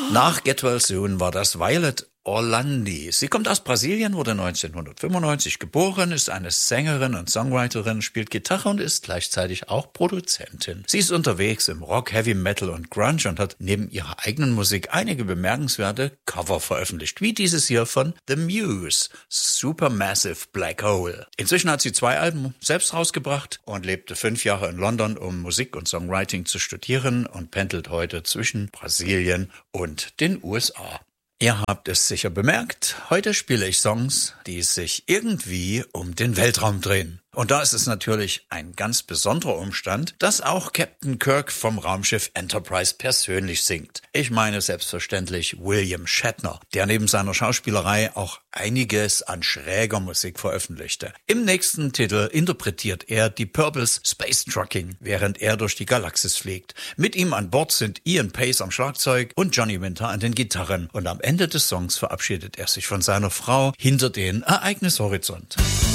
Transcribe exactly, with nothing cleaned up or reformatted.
Nach Get Well Soon war das Violet Orlandi. Sie kommt aus Brasilien, wurde neunzehnhundertfünfundneunzig geboren, ist eine Sängerin und Songwriterin, spielt Gitarre und ist gleichzeitig auch Produzentin. Sie ist unterwegs im Rock, Heavy Metal und Grunge und hat neben ihrer eigenen Musik einige bemerkenswerte Cover veröffentlicht, wie dieses hier von The Muse, Supermassive Black Hole. Inzwischen hat sie zwei Alben selbst rausgebracht und lebte fünf Jahre in London, um Musik und Songwriting zu studieren und pendelt heute zwischen Brasilien und den U S A. Ihr habt es sicher bemerkt, heute spiele ich Songs, die sich irgendwie um den Weltraum drehen. Und da ist es natürlich ein ganz besonderer Umstand, dass auch Captain Kirk vom Raumschiff Enterprise persönlich singt. Ich meine selbstverständlich William Shatner, der neben seiner Schauspielerei auch einiges an schräger Musik veröffentlichte. Im nächsten Titel interpretiert er die Purples Space Trucking, während er durch die Galaxis fliegt. Mit ihm an Bord sind Ian Pace am Schlagzeug und Johnny Winter an den Gitarren. Und am Ende des Songs verabschiedet er sich von seiner Frau hinter den Ereignishorizont.